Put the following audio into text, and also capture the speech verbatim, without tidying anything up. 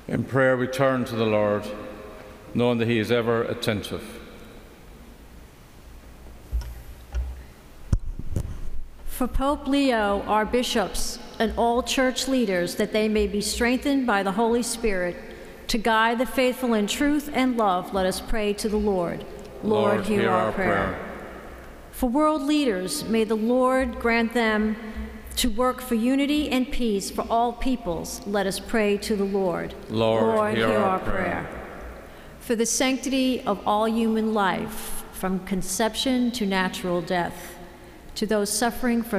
In prayer we turn to the Lord, knowing that he is ever attentive. For Pope Leo, our bishops, and all church leaders, that they may be strengthened by the Holy Spirit to guide the faithful in truth and love, let us pray to the Lord. Lord, Lord, hear, hear our, our prayer. prayer. For world leaders, may the Lord grant them to work for unity and peace for all peoples. Let us pray to the Lord. Lord, Lord hear hear, our our prayer. prayer. For the sanctity of all human life, from conception to natural death, to those suffering from